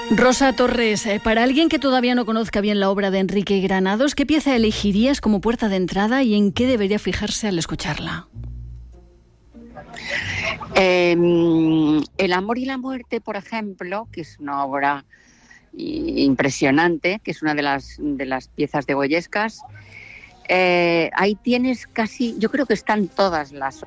Rosa Torres, para alguien que todavía no conozca bien la obra de Enrique Granados, ¿qué pieza elegirías como puerta de entrada y en qué debería fijarse al escucharla? El amor y la muerte, por ejemplo, que es una obra impresionante, que es una de las piezas de Goyescas. Ahí tienes casi, yo creo que están todas las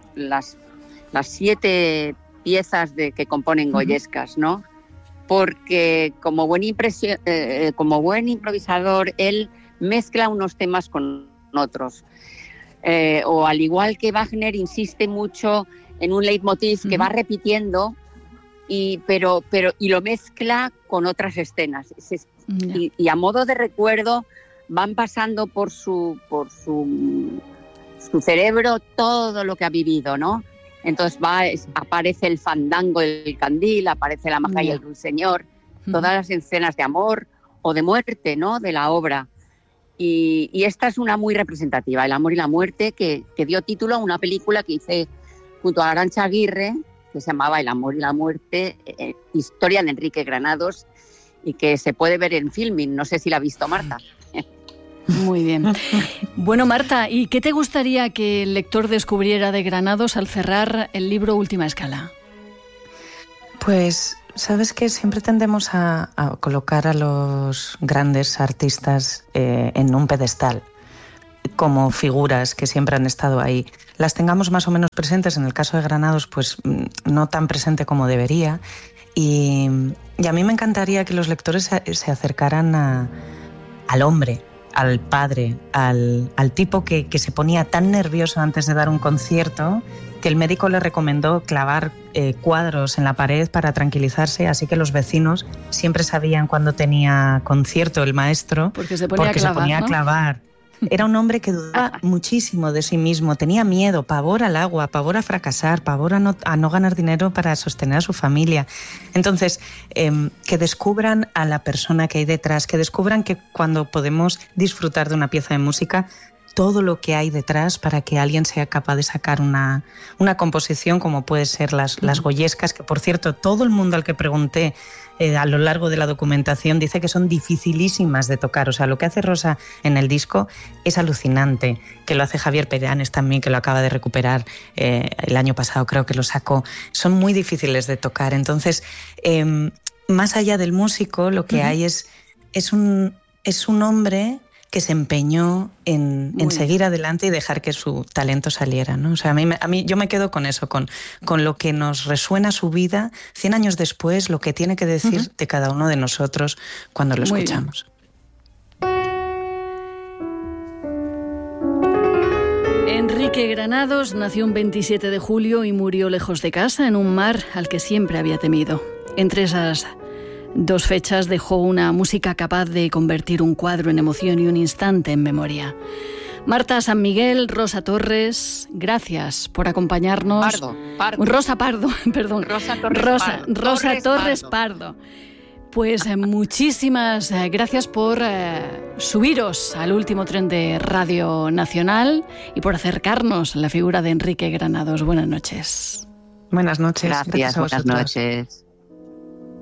7 piezas que componen Goyescas, ¿no? Porque como buen improvisador, él mezcla unos temas con otros. O al igual que Wagner, insiste mucho en un leitmotiv que va repitiendo, pero lo mezcla con otras escenas. Y a modo de recuerdo van pasando por su cerebro todo lo que ha vivido, ¿no? Entonces aparece el fandango del candil, aparece la maja y el ruiseñor, todas las escenas de amor o de muerte, ¿no?, de la obra. Y esta es una muy representativa, El amor y la muerte, que dio título a una película que hice junto a Arantxa Aguirre, que se llamaba El amor y la muerte, historia de Enrique Granados, y que se puede ver en Filmin. No sé si la ha visto Marta. Muy bien. Bueno, Marta, ¿y qué te gustaría que el lector descubriera de Granados al cerrar el libro Última Escala? Pues, ¿sabes qué? Siempre tendemos a colocar a los grandes artistas en un pedestal, como figuras que siempre han estado ahí. Las tengamos más o menos presentes, en el caso de Granados, pues no tan presente como debería. Y a mí me encantaría que los lectores se acercaran al hombre, al padre, al tipo que se ponía tan nervioso antes de dar un concierto que el médico le recomendó clavar cuadros en la pared para tranquilizarse, así que los vecinos siempre sabían cuándo tenía concierto el maestro porque se ponía a clavar. Era un hombre que dudaba muchísimo de sí mismo, tenía miedo, pavor al agua, pavor a fracasar, pavor a no ganar dinero para sostener a su familia. Entonces, que descubran a la persona que hay detrás, que descubran que cuando podemos disfrutar de una pieza de música, todo lo que hay detrás para que alguien sea capaz de sacar una composición como puede ser las Goyescas, que por cierto todo el mundo al que pregunté a lo largo de la documentación dice que son dificilísimas de tocar. O sea, lo que hace Rosa en el disco es alucinante, que lo hace Javier Pellanes también, que lo acaba de recuperar el año pasado, creo que lo sacó. Son muy difíciles de tocar. Entonces, más allá del músico, lo que hay es un hombre que se empeñó en seguir adelante y dejar que su talento saliera, ¿no? O sea, a mí yo me quedo con eso, con lo que nos resuena su vida 100 años después, lo que tiene que decir de cada uno de nosotros cuando lo escuchamos. Enrique Granados nació un 27 de julio y murió lejos de casa, en un mar al que siempre había temido. Entre esas 2 fechas dejó una música capaz de convertir un cuadro en emoción y un instante en memoria. Marta San Miguel, Rosa Torres, gracias por acompañarnos. Rosa Torres Pardo. Pues muchísimas gracias por subiros al último tren de Radio Nacional y por acercarnos a la figura de Enrique Granados. Buenas noches. Buenas noches. Gracias, buenas noches.